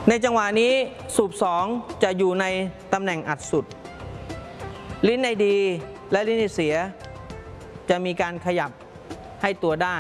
ในจังหวะนี้สูบ2จะอยู่ในตำแหน่งอัดสุดลิ้นในดีและลิ้นในเสียจะมีการขยับให้ตัวได้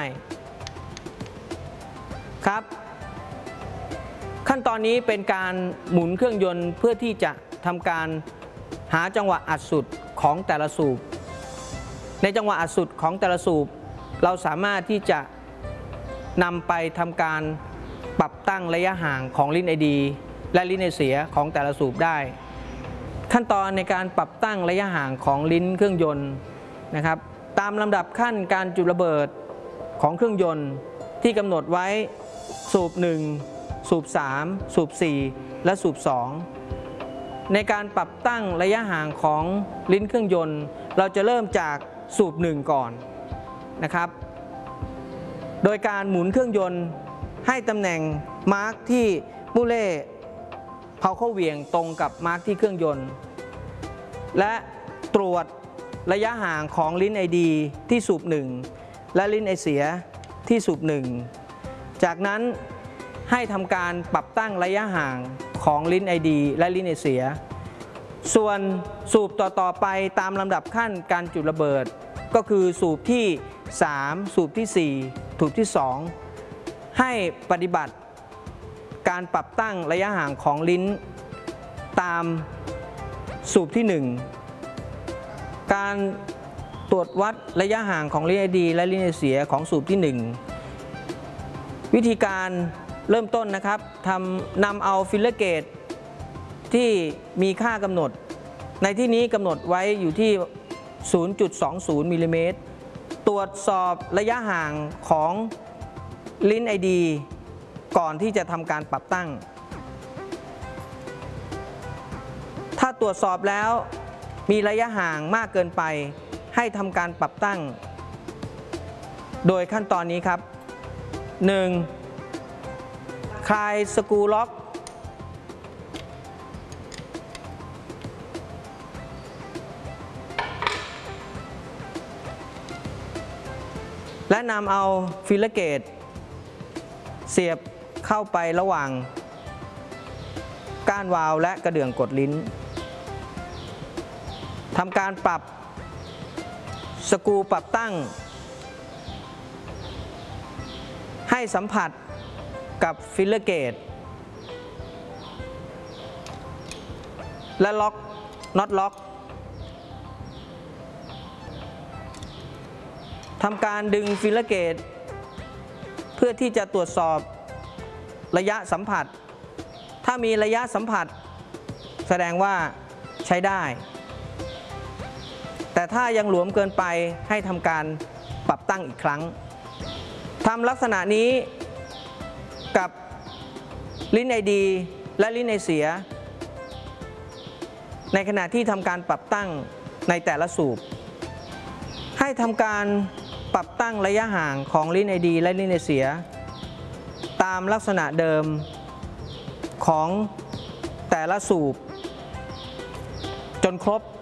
ครับขั้นตอนนี้เป็นการหมุนเครื่องยนต์เพื่อที่จะทำการหาจังหวะอัดสุดของแต่ละสูบในจังหวะอัดสุดของแต่ละสูบเราสามารถที่จะนำไปทำการปรับตั้งระยะห่างของลิ้นไอดีและลิ้นไอเสียของแต่ละสูบได้ขั้นตอนในการปรับตั้งระยะห่างของลิ้นเครื่องยนต์นะครับตามลำดับขั้นการจุดระเบิดของเครื่องยนต์ที่กำหนดไว้สูบ1สูบ3สูบ4และสูบ2ในการปรับตั้งระยะห่างของลิ้นเครื่องยนต์เราจะเริ่มจากสูบ1ก่อนนะครับโดยการหมุนเครื่องยนต์ให้ตำแหน่งมาร์กที่มูเล่เผาเข้าเหวี่ยงตรงกับมาร์กที่เครื่องยนต์และตรวจระยะห่างของลิ้นไอดีที่สูบ1และลิ้นไอเสียที่สูบ1จากนั้นให้ทำการปรับตั้งระยะห่างของลิ้นไอดีและลิ้นไอเสียส่วนสูบต่อไปตามลำดับขั้นการจุดระเบิดก็คือสูบที่3สูบที่4สูบที่2ให้ปฏิบัติการปรับตั้งระยะห่างของลิ้นตามสูบที่1การตรวจวัดระยะห่างของลิ้นไอดีและลิ้นไอเสียของสูบที่1วิธีการเริ่มต้นนะครับนำเอาฟิลเลอร์เกจที่มีค่ากำหนดในที่นี้กำหนดไว้อยู่ที่ 0.20 มิลลิเมตรตรวจสอบระยะห่างของลิ้นไอดีก่อนที่จะทำการปรับตั้งถ้าตรวจสอบแล้วมีระยะห่างมากเกินไปให้ทำการปรับตั้งโดยขั้นตอนนี้ครับ 1. คลายสกรูล็อกและนำเอาฟิลเลอร์เกจเสียบเข้าไประหว่างก้านวาล์วและกระเดื่องกดลิ้นทำการปรับสกรูปรับตั้งให้สัมผัสกับฟิลเลอร์เกจและล็อกน็อตล็อกทำการดึงฟิลเลอร์เกจเพื่อที่จะตรวจสอบระยะสัมผัสถ้ามีระยะสัมผัสแสดงว่าใช้ได้แต่ถ้ายังหลวมเกินไปให้ทำการปรับตั้งอีกครั้งทำลักษณะนี้กับลิ้นไอดีและลิ้นไอเสียในขณะที่ทำการปรับตั้งในแต่ละสูบให้ทำการปรับตั้งระยะห่างของลิ้นไอดีและลิ้นไอเสียตามลักษณะเดิมของแต่ละสูบจนครบ